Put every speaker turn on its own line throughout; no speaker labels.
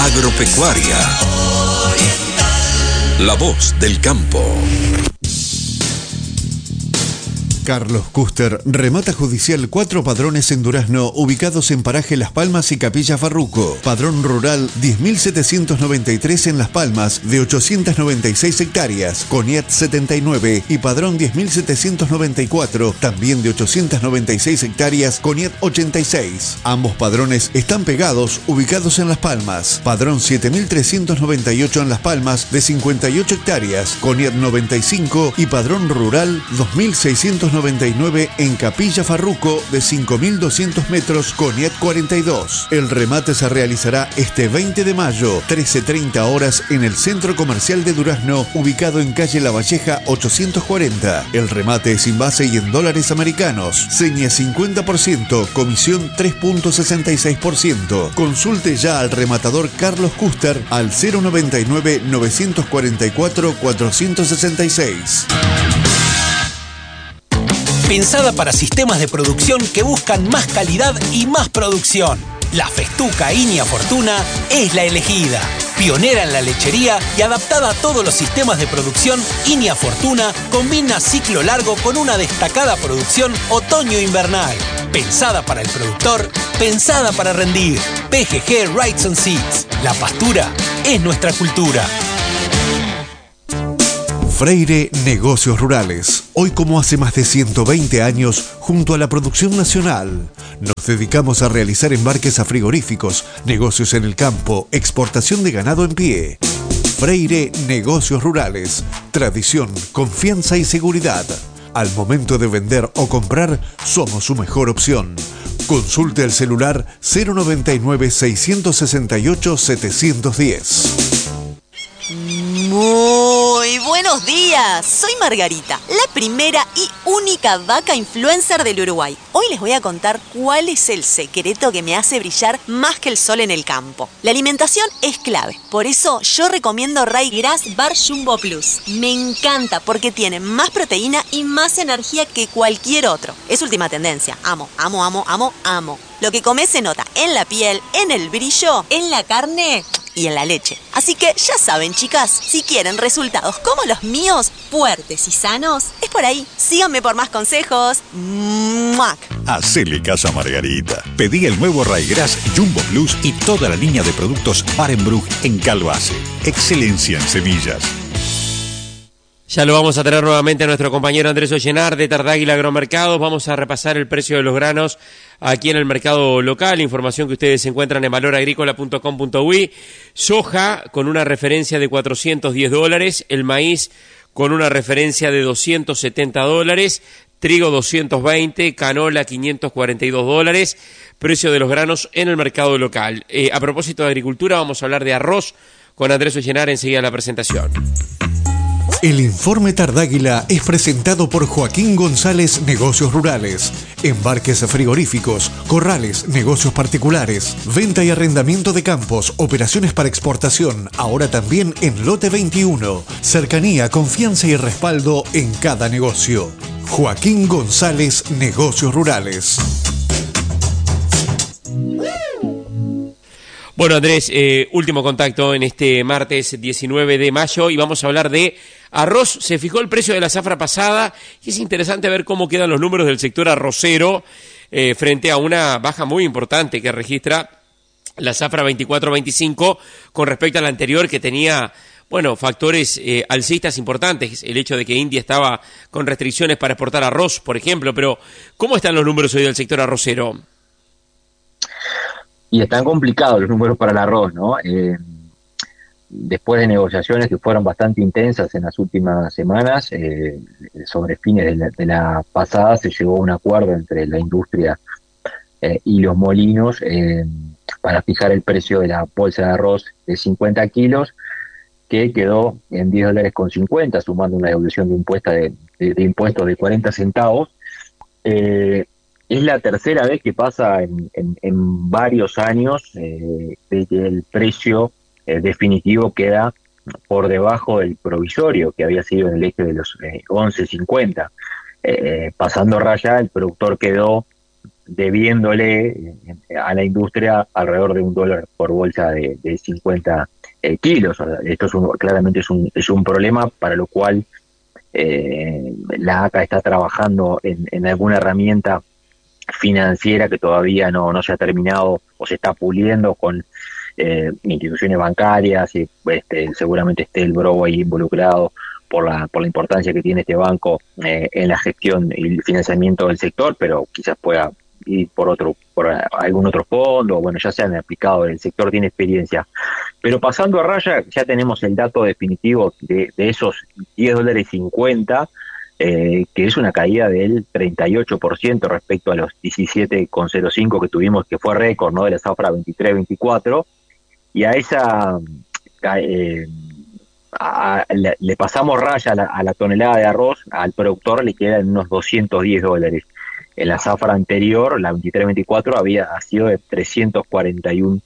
Agropecuaria. La voz del campo.
Carlos Custer, remata judicial 4 padrones en Durazno, ubicados en paraje Las Palmas y Capilla Farruco. Padrón rural 10.793 en Las Palmas, de 896 hectáreas, CONIAT 79, y padrón 10.794, también de 896 hectáreas, CONIAT 86. Ambos padrones están pegados, ubicados en Las Palmas. Padrón 7.398 en Las Palmas, de 58 hectáreas, CONIAT 95, y padrón rural 2.699 en Capilla Farruco, de 5.200 metros, CONIAT 42. El remate se realizará este 20 de mayo, 13:30 horas, en el Centro Comercial de Durazno, ubicado en calle La Valleja 840. El remate es sin base y en dólares americanos. Seña 50%, comisión 3.66%. Consulte ya al rematador Carlos Custer al 099-944-466.
Pensada para sistemas de producción que buscan más calidad y más producción. La Festuca Inia Fortuna es la elegida. Pionera en la lechería y adaptada a todos los sistemas de producción, Inia Fortuna combina ciclo largo con una destacada producción otoño-invernal. Pensada para el productor, pensada para rendir. PGG Rights and Seeds. La pastura es nuestra cultura.
Freire Negocios Rurales. Hoy, como hace más de 120 años, junto a la producción nacional, nos dedicamos a realizar embarques a frigoríficos, negocios en el campo, exportación de ganado en pie. Freire Negocios Rurales. Tradición, confianza y seguridad. Al momento de vender o comprar, somos su mejor opción. Consulte el celular 099-668-710.
Muy buenos días, soy Margarita, la primera y única vaca influencer del Uruguay. Hoy les voy a contar cuál es el secreto que me hace brillar más que el sol en el campo. La alimentación es clave, por eso yo recomiendo Ryegrass Bar Jumbo Plus. Me encanta porque tiene más proteína y más energía que cualquier otro. Es última tendencia, amo. Lo que comes se nota en la piel, en el brillo, en la carne y en la leche. Así que ya saben, chicas, si quieren resultados como los míos, fuertes y sanos, es por ahí. Síganme por más consejos. ¡Muac!
Hacele caso a Margarita. Pedí el nuevo Ryegrass Jumbo Plus y toda la línea de productos Barenbrug en Calvace. Excelencia en semillas.
Ya lo vamos a tener nuevamente a nuestro compañero Andrés Ollenar de Tardáguila Agromercados. Vamos a repasar el precio de los granos aquí en el mercado local. Información que ustedes encuentran en valoragrícola.com.uy. Soja con una referencia de $410. El maíz con una referencia de $270. Trigo 220. Canola $542. Precio de los granos en el mercado local. A propósito de agricultura, vamos a hablar de arroz con Andrés Ollenar enseguida la presentación.
El informe Tardáguila es presentado por Joaquín González Negocios Rurales. Embarques frigoríficos, corrales, negocios particulares, venta y arrendamiento de campos, operaciones para exportación, ahora también en Lote 21. Cercanía, confianza y respaldo en cada negocio. Joaquín González Negocios Rurales.
Bueno, Andrés, último contacto en este martes 19 de mayo y vamos a hablar de arroz. Se fijó el precio de la zafra pasada y es interesante ver cómo quedan los números del sector arrocero frente a una baja muy importante que registra la zafra 24-25 con respecto a la anterior que tenía, bueno, factores alcistas importantes. El hecho de que India estaba con restricciones para exportar arroz, por ejemplo, pero ¿cómo están los números hoy del sector arrocero?
Y están complicados los números para el arroz, ¿no? Después de negociaciones que fueron bastante intensas en las últimas semanas, sobre fines de la pasada se llegó a un acuerdo entre la industria y los molinos para fijar el precio de la bolsa de arroz de 50 kilos, que quedó en $10.50, sumando una devolución de impuestos de 40 centavos. Es la tercera vez que pasa en varios años de que el precio definitivo queda por debajo del provisorio, que había sido en el eje de los 11.50. Pasando raya, el productor quedó debiéndole a la industria alrededor de $1 por bolsa de 50 kilos. O sea, esto claramente es un problema para lo cual la ACA está trabajando en alguna herramienta financiera que todavía no se ha terminado o se está puliendo con instituciones bancarias y seguramente esté el Brobo ahí involucrado por la importancia que tiene este banco en la gestión y el financiamiento del sector, pero quizás pueda ir por algún otro fondo, bueno, ya se han aplicado, el sector tiene experiencia. Pero pasando a raya, ya tenemos el dato definitivo de esos $10.50, que es una caída del 38% respecto a los 17,05 que tuvimos, que fue récord, ¿no?, de la zafra 23-24, y a esa le pasamos raya a la tonelada de arroz, al productor le quedan unos $210. En la zafra anterior, la 23-24, había sido de $341.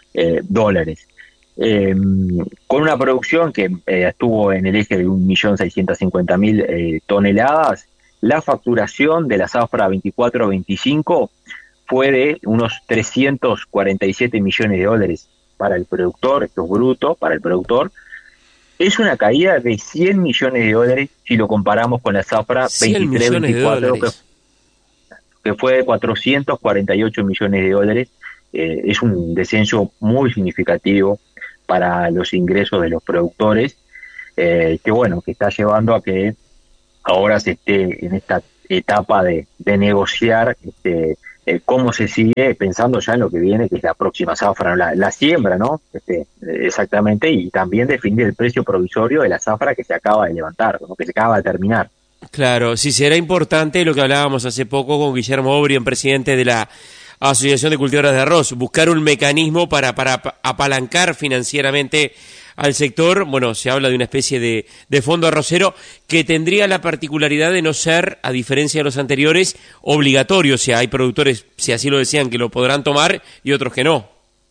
Con una producción que estuvo en el eje de 1.650.000 toneladas, la facturación de la zafra 24-25 fue de unos $347 millones para el productor. Esto es bruto para el productor. Es una caída de $100 millones si lo comparamos con la zafra 23-24, que fue de $448 millones. Es un descenso muy significativo para los ingresos de los productores, que está llevando a que ahora se esté en esta etapa de negociar cómo se sigue, pensando ya en lo que viene, que es la próxima zafra, la siembra, ¿no? Exactamente, y también definir el precio provisorio de la zafra que se acaba de levantar, ¿no?, que se acaba de terminar.
Claro, sí, será importante lo que hablábamos hace poco con Guillermo O'Brien, presidente de la Asociación de Cultivadoras de Arroz, buscar un mecanismo para apalancar financieramente al sector. Bueno, se habla de una especie de fondo arrocero que tendría la particularidad de no ser, a diferencia de los anteriores, obligatorio. O sea, hay productores, si así lo desean, que lo podrán tomar y otros que no.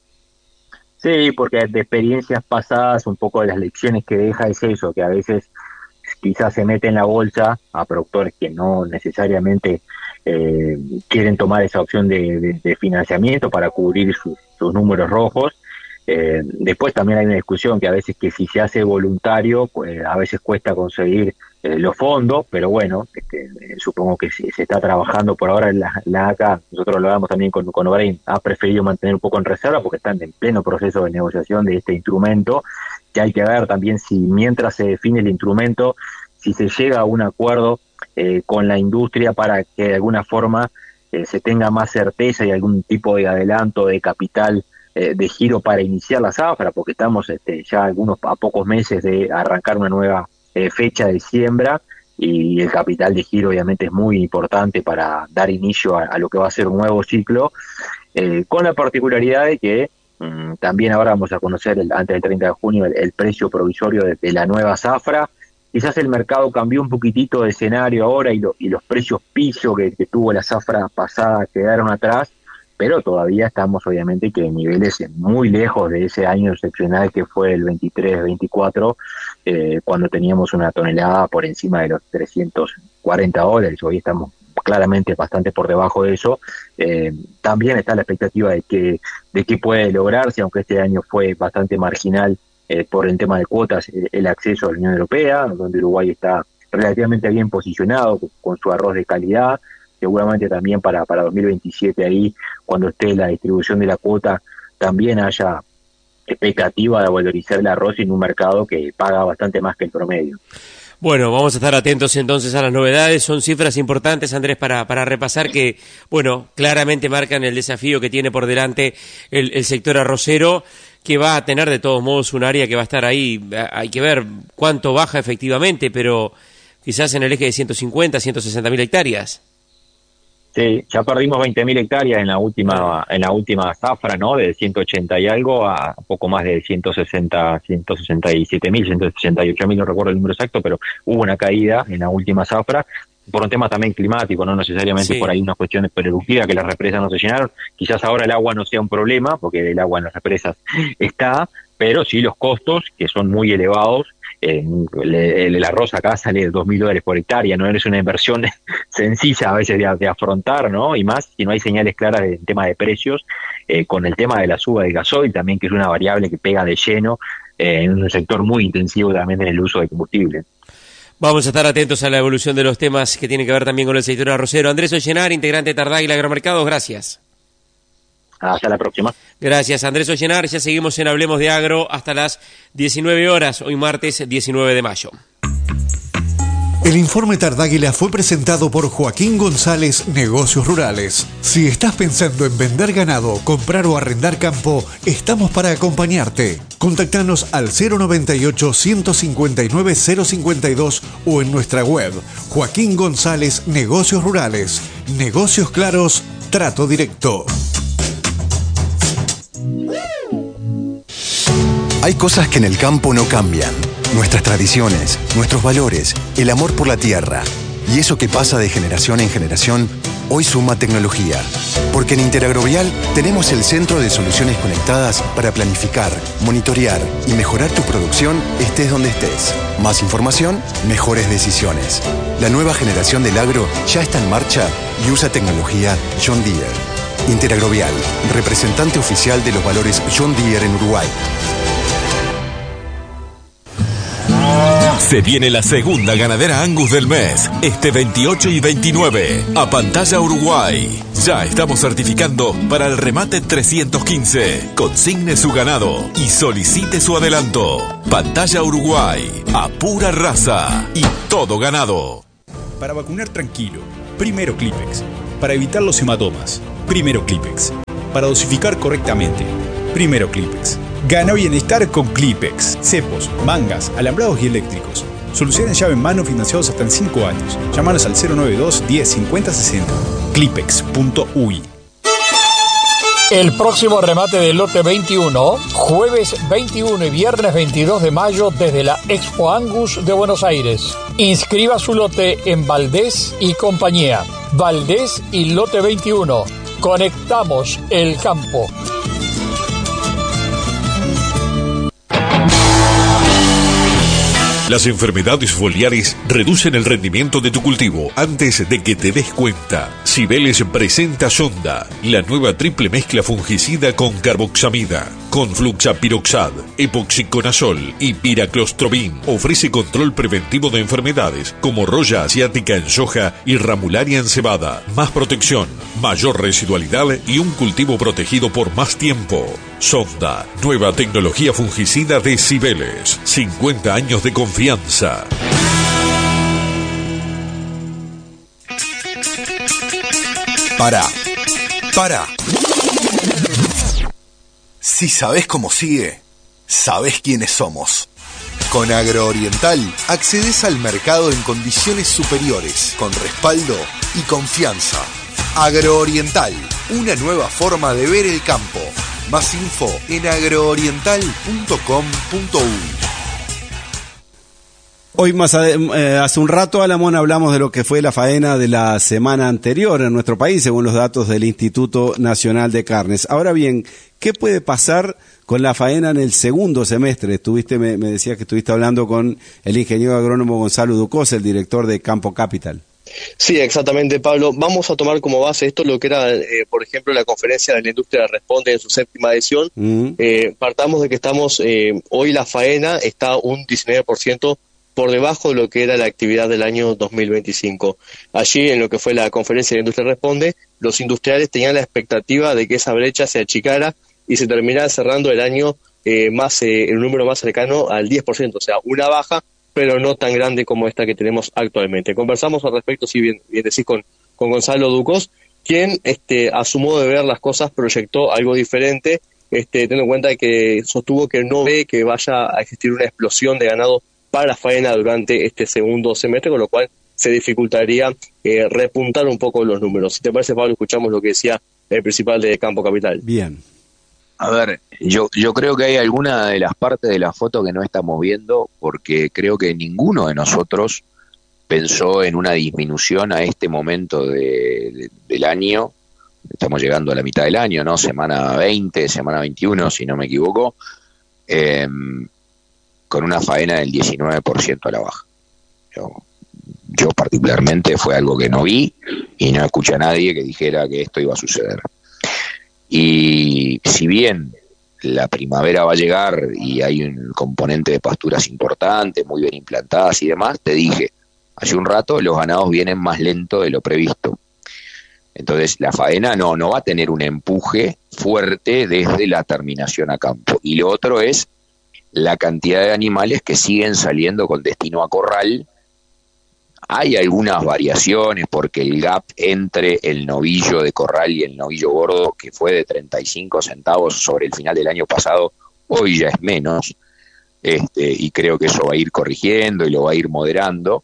Sí, porque de experiencias pasadas, un poco de las lecciones que deja es eso, que a veces quizás se mete en la bolsa a productores que no necesariamente quieren tomar esa opción de financiamiento para cubrir sus números rojos. Después también hay una discusión que a veces que si se hace voluntario, pues a veces cuesta conseguir los fondos, pero bueno, supongo que se está trabajando por ahora en la ACA. Nosotros lo hablamos también con O'Brien, ha preferido mantener un poco en reserva porque están en pleno proceso de negociación de este instrumento, que hay que ver también si mientras se define el instrumento, si se llega a un acuerdo con la industria para que de alguna forma se tenga más certeza y algún tipo de adelanto de capital de giro para iniciar la zafra, porque estamos ya a pocos meses de arrancar una nueva fecha de siembra, y el capital de giro obviamente es muy importante para dar inicio a lo que va a ser un nuevo ciclo, con la particularidad de que también ahora vamos a conocer antes del 30 de junio el precio provisorio de la nueva zafra. Quizás el mercado cambió un poquitito de escenario ahora y los precios piso que tuvo la zafra pasada quedaron atrás, pero todavía estamos obviamente que en niveles muy lejos de ese año excepcional que fue el 23-24, cuando teníamos una tonelada por encima de los $340. Hoy estamos claramente bastante por debajo de eso. También está la expectativa de que puede lograrse, aunque este año fue bastante marginal por el tema de cuotas, el acceso a la Unión Europea, donde Uruguay está relativamente bien posicionado con su arroz de calidad. Seguramente también para 2027 ahí, cuando esté la distribución de la cuota, también haya expectativa de valorizar el arroz en un mercado que paga bastante más que el promedio.
Bueno, vamos a estar atentos entonces a las novedades. Son cifras importantes, Andrés, para repasar que, bueno, claramente marcan el desafío que tiene por delante el sector arrocero, que va a tener de todos modos un área que va a estar ahí. Hay que ver cuánto baja efectivamente, pero quizás en el eje de 150, 160.000 hectáreas.
Sí, ya perdimos 20.000 hectáreas en la última zafra, ¿no? De 180 y algo a poco más de 167.000, 168.000, no recuerdo el número exacto, pero hubo una caída en la última zafra por un tema también climático, no necesariamente por ahí unas cuestiones productivas, que las represas no se llenaron. Quizás ahora el agua no sea un problema, porque el agua en las represas está, pero sí los costos, que son muy elevados. El arroz acá sale $2.000 por hectárea, no es una inversión sencilla a veces de afrontar, ¿no? Y más si no hay señales claras en tema de precios, con el tema de la suba del gasoil también, que es una variable que pega de lleno en un sector muy intensivo también en el uso de combustible.
Vamos a estar atentos a la evolución de los temas que tienen que ver también con el sector arrocero. Andrés Ollenar, integrante de Tardáguila Agromercados, gracias.
Hasta la próxima.
Gracias, Andrés Ollenar. Ya seguimos en Hablemos de Agro hasta las 19 horas, hoy martes 19 de mayo.
El informe Tardáguila fue presentado por Joaquín González, Negocios Rurales. Si estás pensando en vender ganado, comprar o arrendar campo, estamos para acompañarte. Contactanos al 098-159-052 o en nuestra web, Joaquín González, Negocios Rurales. Negocios claros, trato directo.
Hay cosas que en el campo no cambian. Nuestras tradiciones, nuestros valores, el amor por la tierra. Y eso que pasa de generación en generación, hoy suma tecnología. Porque en Interagrovial tenemos el centro de soluciones conectadas para planificar, monitorear y mejorar tu producción estés donde estés. Más información, mejores decisiones. La nueva generación del agro ya está en marcha y usa tecnología John Deere. Interagrovial, representante oficial de los valores John Deere en Uruguay.
Se viene la segunda ganadera Angus del mes, este 28 y 29, a Pantalla Uruguay. Ya estamos certificando para el remate 315. Consigne su ganado y solicite su adelanto. Pantalla Uruguay, a pura raza y todo ganado.
Para vacunar tranquilo, primero Clipex. Para evitar los hematomas, primero Clipex. Para dosificar correctamente, primero Clipex. Gana bienestar con Clipex. Cepos, mangas, alambrados y eléctricos. Solución en llave en mano financiados hasta en 5 años. Llámanos al 092 10 50 60. Clipex.uy.
El próximo remate del lote 21, jueves 21 y viernes 22 de mayo desde la Expo Angus de Buenos Aires. Inscriba su lote en Valdés y compañía. Valdés y lote 21. Conectamos el campo.
Las enfermedades foliares reducen el rendimiento de tu cultivo antes de que te des cuenta. Cibeles presenta Sonda, la nueva triple mezcla fungicida con carboxamida, con fluxapiroxad, epoxiconazol y piraclostrobin. Ofrece control preventivo de enfermedades como roya asiática en soja y ramularia en cebada. Más protección, mayor residualidad y un cultivo protegido por más tiempo. Sonda, nueva tecnología fungicida de Cibeles. 50 años de confianza.
Para. Si sabés cómo sigue, sabés quiénes somos. Con Agrooriental accedes al mercado en condiciones superiores, con respaldo y confianza. Agrooriental, una nueva forma de ver el campo. Más info en agrooriental.com.uy.
Hoy hace un rato, Alamón, hablamos de lo que fue la faena de la semana anterior en nuestro país, según los datos del Instituto Nacional de Carnes. Ahora bien, ¿qué puede pasar con la faena en el segundo semestre? Me decías que estuviste hablando con el ingeniero agrónomo Gonzalo Ducos, el director de Campo Capital.
Sí, exactamente, Pablo. Vamos a tomar como base esto lo que era, por ejemplo, la conferencia de la industria responde en su 7ª edición. Partamos de que estamos, hoy la faena está un 19% por debajo de lo que era la actividad del año 2025. Allí, en lo que fue la conferencia de la industria responde, los industriales tenían la expectativa de que esa brecha se achicara y se terminara cerrando el año el número más cercano al 10%, o sea, una baja, pero no tan grande como esta que tenemos actualmente. Conversamos al respecto, si bien decís, con Gonzalo Ducos, quien a su modo de ver las cosas proyectó algo diferente, teniendo en cuenta que sostuvo que no ve que vaya a existir una explosión de ganado para la faena durante este segundo semestre, con lo cual se dificultaría repuntar un poco los números. Si te parece, Pablo, escuchamos lo que decía el principal de Campo Capital.
Bien.
A ver, yo creo que hay alguna de las partes de la foto que no estamos viendo, porque creo que ninguno de nosotros pensó en una disminución a este momento del año. Estamos llegando a la mitad del año, ¿no? Semana 20, semana 21, si no me equivoco. con una faena del 19% a la baja. Yo particularmente fue algo que no vi y no escuché a nadie que dijera que esto iba a suceder. Y si bien la primavera va a llegar y hay un componente de pasturas importante, muy bien implantadas y demás, te dije hace un rato, los ganados vienen más lento de lo previsto. Entonces la faena no va a tener un empuje fuerte desde la terminación a campo. Y lo otro es la cantidad de animales que siguen saliendo con destino a corral. Hay algunas variaciones porque el gap entre el novillo de corral y el novillo gordo, que fue de 35 centavos sobre el final del año pasado, hoy ya es menos, y creo que eso va a ir corrigiendo y lo va a ir moderando,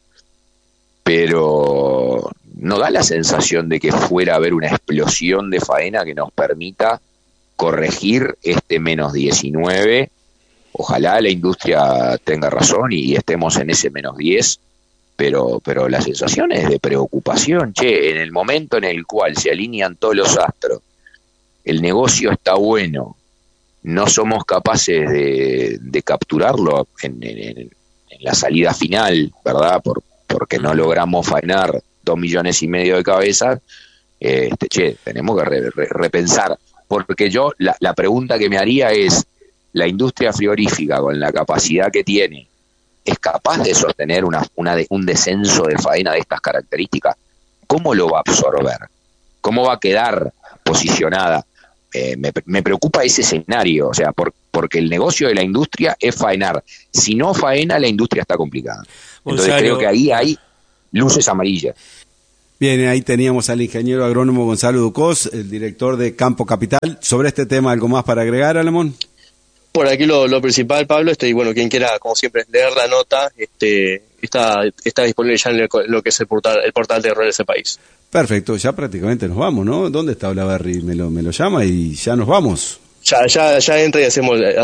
pero no da la sensación de que fuera a haber una explosión de faena que nos permita corregir este menos 19. Ojalá la industria tenga razón y estemos en ese menos 10, pero la sensación es de preocupación. En el momento en el cual se alinean todos los astros, el negocio está bueno, no somos capaces de capturarlo en la salida final, ¿verdad? Porque no logramos faenar 2,5 millones de cabezas, tenemos que repensar. Porque yo, la pregunta que me haría es, la industria frigorífica, con la capacidad que tiene, ¿es capaz de sostener un descenso de faena de estas características? ¿Cómo lo va a absorber? ¿Cómo va a quedar posicionada? Me preocupa ese escenario, o sea, porque el negocio de la industria es faenar. Si no faena, la industria está complicada. Entonces
Gonzalo,
creo que ahí hay luces amarillas.
Bien, ahí teníamos al ingeniero agrónomo Gonzalo Ducós, el director de Campo Capital. Sobre este tema, ¿algo más para agregar, Alamón?
Por aquí lo principal, Pablo, bueno, quien quiera, como siempre, leer la nota, está disponible ya en lo que es el portal de Rural de ese país.
Perfecto, ya prácticamente nos vamos, ¿no? ¿Dónde está Olavarri? Me lo llama y ya nos vamos.
Ya entra y hacemos